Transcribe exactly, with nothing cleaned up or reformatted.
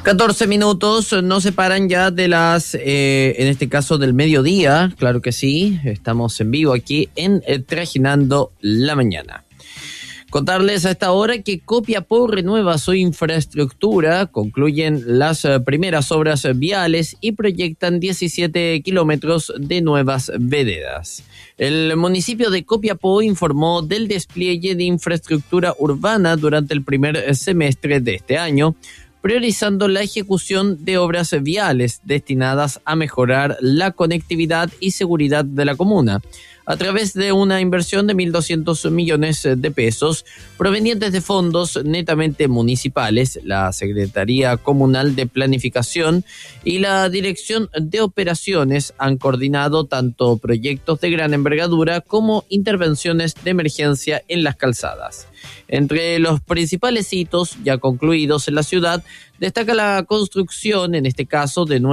catorce minutos nos separan ya de las, eh, en este caso del mediodía, claro que sí, estamos en vivo aquí en eh, Trajinando la Mañana. Contarles a esta hora que Copiapó renueva su infraestructura, concluyen las eh, primeras obras viales y proyectan diecisiete kilómetros de nuevas veredas. El municipio de Copiapó informó del despliegue de infraestructura urbana durante el primer semestre de este año, priorizando la ejecución de obras viales destinadas a mejorar la conectividad y seguridad de la comuna, a través de una inversión de mil doscientos millones de pesos provenientes de fondos netamente municipales. La Secretaría Comunal de Planificación y la Dirección de Operaciones han coordinado tanto proyectos de gran envergadura como intervenciones de emergencia en las calzadas. Entre los principales hitos ya concluidos en la ciudad, destaca la construcción, en este caso, de nuevos